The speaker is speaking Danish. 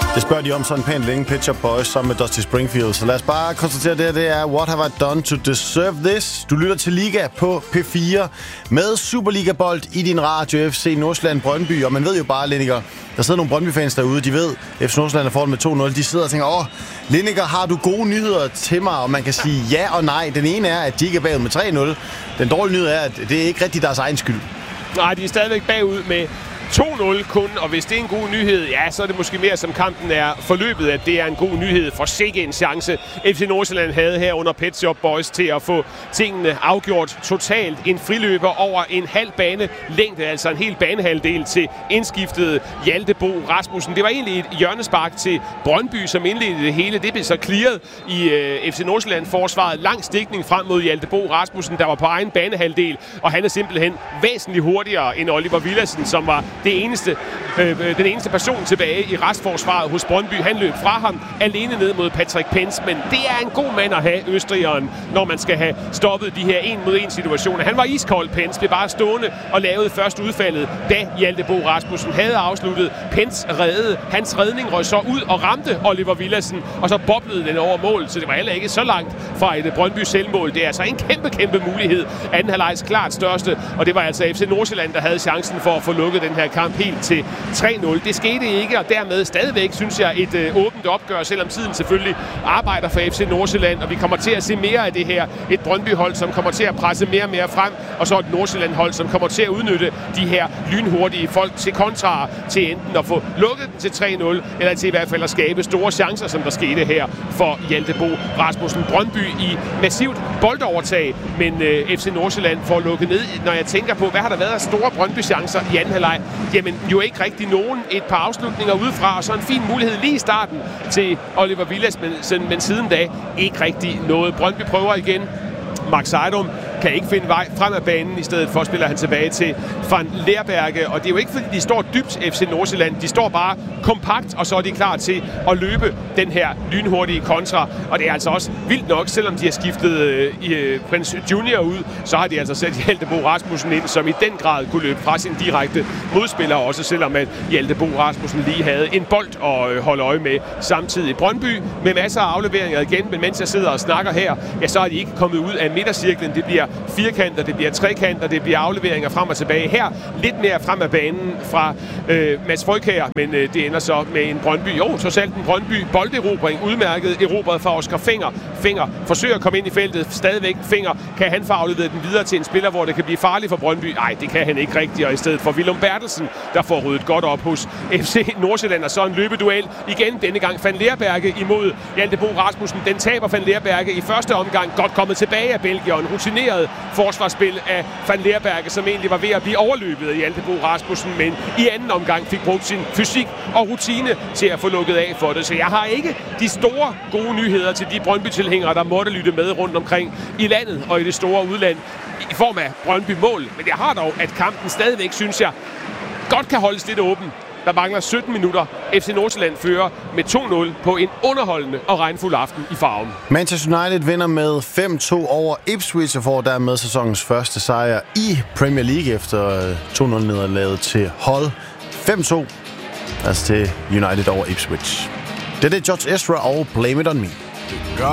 Det spørger de om sådan pænt længe, Pet Shop Boys sammen med Dusty Springfield. Så lad os bare konstatere, det er What Have I Done to Deserve This? Du lytter til Liga på P4 med Superliga-bold i din radio. FC Nordsjælland Brøndby. Og man ved jo bare, Lineker, der sidder nogle Brøndby-fans derude, de ved, FC Nordsjælland er foran med 2-0. De sidder og tænker, Lineker, har du gode nyheder til mig? Og man kan sige ja og nej. Den ene er, at de ikke er bagud med 3-0. Den dårlige nyhed er, at det er ikke rigtig deres egen skyld. Nej, de er stadigvæk bagud med 2-0 kun, og hvis det er en god nyhed, ja, så er det måske mere som kampen er forløbet, at det er en god nyhed for sikke en chance. FC Nordsjælland havde her under Pet Shop Boys til at få tingene afgjort totalt. En friløber over en halv bane længde, altså en hel banehalvdel til indskiftede Hjalte Bo Rasmussen. Det var egentlig et hjørnespark til Brøndby, som indledte det hele. Det blev så clearet i FC Nordsjælland-forsvaret. Lang stikning frem mod Hjalte Bo Rasmussen, der var på egen banehalvdel, og han er simpelthen væsentligt hurtigere end Oliver Villadsen, som var den eneste person tilbage i restforsvaret hos Brøndby. Han løb fra ham alene ned mod Patrick Pence, men det er en god mand at have, østrigeren, når man skal have stoppet de her 1-mod-1 situationer. Han var iskold, Pence, blev bare stående og lavede først udfaldet, da Hjalte Bo Rasmussen havde afsluttet. Pence reddede. Hans redning røg så ud og ramte Oliver Villadsen, og så boblede den over mål, så det var heller ikke så langt fra et Brøndby selvmål. Det er altså en kæmpe mulighed. Anden halvlejs klart største, og det var altså FC Nordsjælland, der havde chancen for at få lukket den her kamp helt til 3-0. Det skete ikke, og dermed stadigvæk, synes jeg, et åbent opgør, selvom tiden selvfølgelig arbejder for FC Nordsjælland, og vi kommer til at se mere af det her. Et Brøndby-hold, som kommer til at presse mere og mere frem, og så et Nordsjælland-hold, som kommer til at udnytte de her lynhurtige folk til kontra, til enten at få lukket den til 3-0, eller til i hvert fald at skabe store chancer, som der skete her for Hjalte Bo Rasmussen. Brøndby i massivt boldovertag, men FC Nordsjælland får lukket ned. Når jeg tænker på, hvad har der været af store Brøndby-chancer i anden halvleg? Jamen, jo ikke rigtig nogen. Et par afslutninger udefra, og så en fin mulighed lige i starten til Oliver Villadsen, men siden da ikke rigtig noget. Brøndby prøver igen. Max Ejdom kan ikke finde vej frem af banen. I stedet for spiller han tilbage til Van Lerberge. Og det er jo ikke, fordi de står dybt, FC Nordsjælland. De står bare kompakt, og så er de klar til at løbe den her lynhurtige kontra. Og det er altså også vildt nok, selvom de har skiftet Prince Junior ud, så har de altså sat Hjalte Bo Rasmussen ind, som i den grad kunne løbe fra sin direkte modspiller, også selvom at Hjalte Bo Rasmussen lige havde en bold at holde øje med samtidig. Brøndby med masser af afleveringer igen, men mens jeg sidder og snakker her, ja, så er de ikke kommet ud af midtercirklen. Det bliver firkanter, det bliver trekanter, det bliver afleveringer frem og tilbage. Her lidt mere frem af banen fra Mads Frøkjær, men det ender så med en Brøndby. Trods alt en Brøndby bolderobring, udmærket erobret fra Oscar Fenger. Fenger forsøger at komme ind i feltet, stadigvæk Fenger. Kan han få afleveret den videre til en spiller, hvor det kan blive farligt for Brøndby? Nej, det kan han ikke rigtigt, og i stedet for Willum Bertelsen, der får ryddet godt op hos FC Nordsjælland, og så en løbeduel igen, denne gang Van Lerberge imod Hjalte Bo Rasmussen. Den taber Van Lerberge i første omgang, godt kommet tilbage af Belgier, en rutineret forsvarsspil af Van Lerberge, som egentlig var ved at blive overløbet af Hjalte Bo Rasmussen, men i anden omgang fik brugt sin fysik og rutine til at få lukket af for det. Så jeg har ikke de store gode nyheder til de Brøndby-tilhængere, der måtte lytte med rundt omkring i landet og i det store udland i form af Brøndby-mål. Men jeg har dog, at kampen stadigvæk, synes jeg, godt kan holdes lidt åben. Der mangler 17 minutter. FC Nordsjælland fører med 2-0 på en underholdende og regnfuld aften i Farum. Manchester United vinder med 5-2 over Ipswich og får dermed sæsonens første sejr i Premier League efter 2-0-nederlaget til Hull. 5-2, altså til United over Ipswich. Det er George Ezra og Blame It On Me.